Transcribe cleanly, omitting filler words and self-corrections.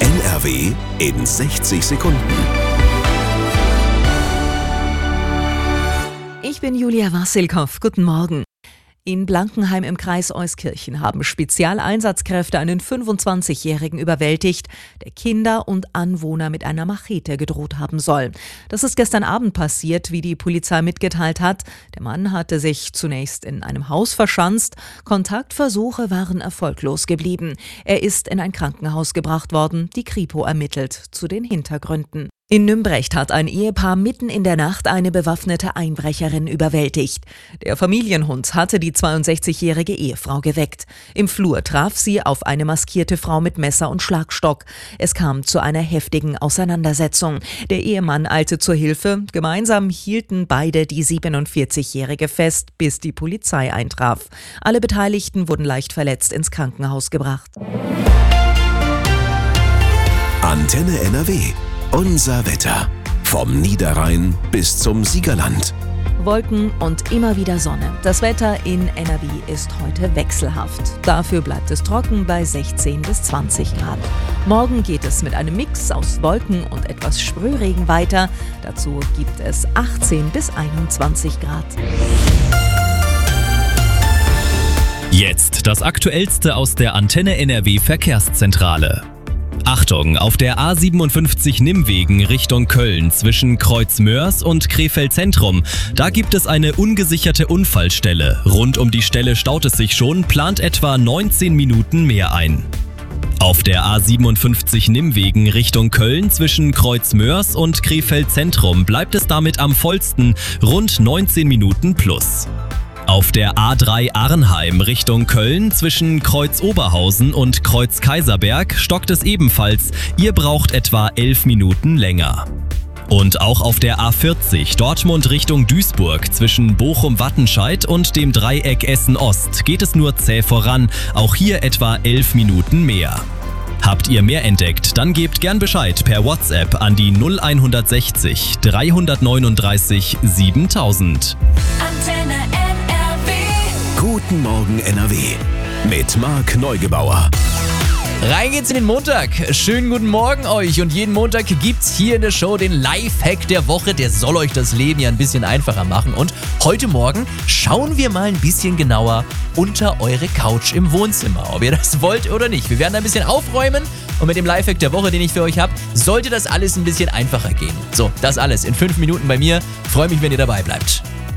NRW in 60 Sekunden. Ich bin Julia Wassilkow. Guten Morgen. In Blankenheim im Kreis Euskirchen haben Spezialeinsatzkräfte einen 25-Jährigen überwältigt, der Kinder und Anwohner mit einer Machete gedroht haben soll. Das ist gestern Abend passiert, wie die Polizei mitgeteilt hat. Der Mann hatte sich zunächst in einem Haus verschanzt. Kontaktversuche waren erfolglos geblieben. Er ist in ein Krankenhaus gebracht worden. Die Kripo ermittelt zu den Hintergründen. In Nümbrecht hat ein Ehepaar mitten in der Nacht eine bewaffnete Einbrecherin überwältigt. Der Familienhund hatte die 62-jährige Ehefrau geweckt. Im Flur traf sie auf eine maskierte Frau mit Messer und Schlagstock. Es kam zu einer heftigen Auseinandersetzung. Der Ehemann eilte zur Hilfe. Gemeinsam hielten beide die 47-jährige fest, bis die Polizei eintraf. Alle Beteiligten wurden leicht verletzt ins Krankenhaus gebracht. Antenne NRW. Unser Wetter. Vom Niederrhein bis zum Siegerland. Wolken und immer wieder Sonne. Das Wetter in NRW ist heute wechselhaft. Dafür bleibt es trocken bei 16 bis 20 Grad. Morgen geht es mit einem Mix aus Wolken und etwas Sprühregen weiter. Dazu gibt es 18 bis 21 Grad. Jetzt das Aktuellste aus der Antenne NRW Verkehrszentrale. Achtung, auf der A57 Nimmwegen Richtung Köln zwischen Kreuzmörs und Krefeld Zentrum. Da gibt es eine ungesicherte Unfallstelle. Rund um die Stelle staut es sich schon, plant etwa 19 Minuten mehr ein. Auf der A57 Nimmwegen Richtung Köln zwischen Kreuzmörs und Krefeld Zentrum bleibt es damit am vollsten, rund 19 Minuten plus. Auf der A3 Arnheim Richtung Köln zwischen Kreuz Oberhausen und Kreuz Kaiserberg stockt es ebenfalls. Ihr braucht etwa 11 Minuten länger. Und auch auf der A40 Dortmund Richtung Duisburg zwischen Bochum-Wattenscheid und dem Dreieck Essen-Ost geht es nur zäh voran. Auch hier etwa 11 Minuten mehr. Habt ihr mehr entdeckt, dann gebt gern Bescheid per WhatsApp an die 0160 339 7000. Antenne NRW. Guten Morgen NRW. Mit Marc Neugebauer. Rein geht's in den Montag. Schönen guten Morgen euch. Und jeden Montag gibt's hier in der Show den Lifehack der Woche. Der soll euch das Leben ja ein bisschen einfacher machen. Und heute Morgen schauen wir mal ein bisschen genauer unter eure Couch im Wohnzimmer. Ob ihr das wollt oder nicht. Wir werden ein bisschen aufräumen. Und mit dem Lifehack der Woche, den ich für euch habe, sollte das alles ein bisschen einfacher gehen. So, das alles in 5 Minuten bei mir. Freue mich, wenn ihr dabei bleibt.